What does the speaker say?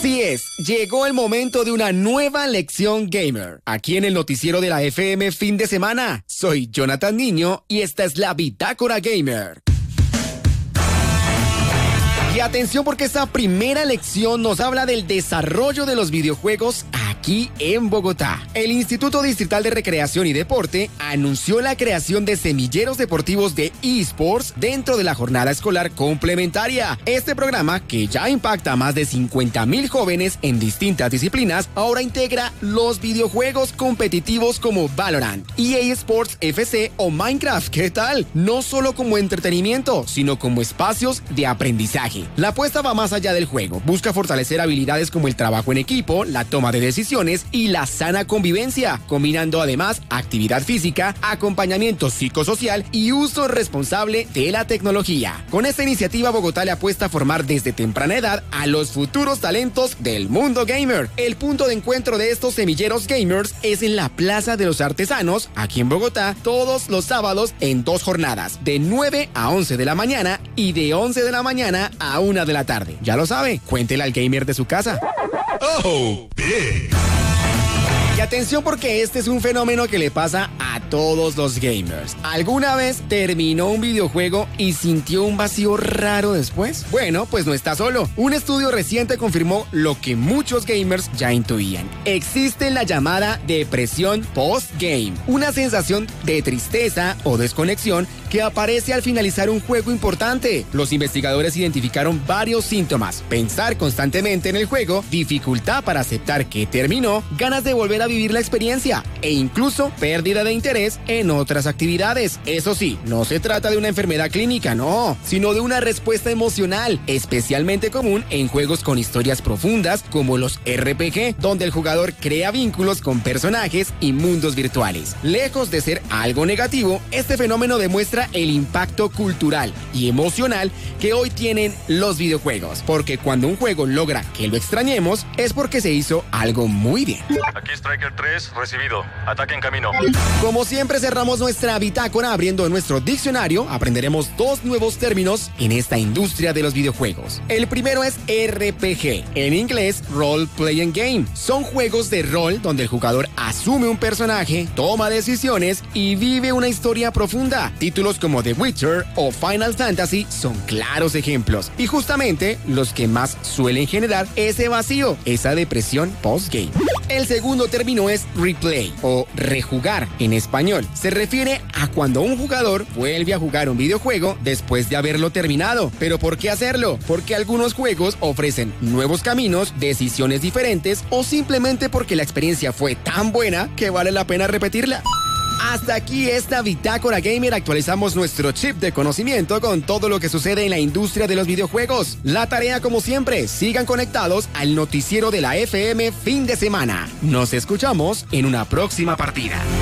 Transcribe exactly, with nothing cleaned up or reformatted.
Así es, llegó el momento de una nueva lección gamer. Aquí en el noticiero de la F M fin de semana. Soy Jonathan Niño y esta es la Bitácora Gamer. Y atención porque esta primera lección nos habla del desarrollo de los videojuegos aquí en Bogotá. El Instituto Distrital de Recreación y Deporte anunció la creación de semilleros deportivos de eSports dentro de la jornada escolar complementaria. Este programa, que ya impacta a más de cincuenta mil jóvenes en distintas disciplinas, ahora integra los videojuegos competitivos como Valorant, E A Sports F C o Minecraft. ¿Qué tal? No solo como entretenimiento, sino como espacios de aprendizaje. La apuesta va más allá del juego. Busca fortalecer habilidades como el trabajo en equipo, la toma de decisiones y la sana convivencia, combinando además actividad física, acompañamiento psicosocial y uso responsable de la tecnología. Con esta iniciativa, Bogotá le apuesta a formar desde temprana edad a los futuros talentos del mundo gamer. El punto de encuentro de estos semilleros gamers es en la Plaza de los Artesanos, aquí en Bogotá, todos los sábados en dos jornadas, de nueve a once de la mañana y de once de la mañana a una de la tarde. Ya lo sabe, cuéntele al gamer de su casa. Oh, big. Y atención porque este es un fenómeno que le pasa a todos los gamers. ¿Alguna vez terminó un videojuego y sintió un vacío raro después? Bueno, pues no está solo. Un estudio reciente confirmó lo que muchos gamers ya intuían. Existe la llamada depresión post-game, una sensación de tristeza o desconexión que aparece al finalizar un juego importante. Los investigadores identificaron varios síntomas: pensar constantemente en el juego, dificultad para aceptar que terminó, ganas de volver a vivir la experiencia e incluso pérdida de interés en otras actividades. Eso sí, no se trata de una enfermedad clínica, no, sino de una respuesta emocional, especialmente común en juegos con historias profundas como los R P G, donde el jugador crea vínculos con personajes y mundos virtuales. Lejos de ser algo negativo, este fenómeno demuestra el impacto cultural y emocional que hoy tienen los videojuegos, porque cuando un juego logra que lo extrañemos es porque se hizo algo muy bien. Aquí Striker tres, recibido. Ataque en camino. Como siempre, cerramos nuestra bitácora abriendo nuestro diccionario. Aprenderemos dos nuevos términos en esta industria de los videojuegos. El primero es R P G, en inglés Role Playing Game. Son juegos de rol donde el jugador asume un personaje, toma decisiones y vive una historia profunda. Títulos como The Witcher o Final Fantasy son claros ejemplos, y justamente los que más suelen generar ese vacío, esa depresión post-game. El segundo término es replay o rejugar en español. Se refiere a cuando un jugador vuelve a jugar un videojuego después de haberlo terminado. ¿Pero por qué hacerlo? Porque algunos juegos ofrecen nuevos caminos, decisiones diferentes o simplemente porque la experiencia fue tan buena que vale la pena repetirla. Hasta aquí esta Bitácora Gamer. Actualizamos nuestro chip de conocimiento con todo lo que sucede en la industria de los videojuegos. La tarea, como siempre, sigan conectados al noticiero de la F M fin de semana. Nos escuchamos en una próxima partida.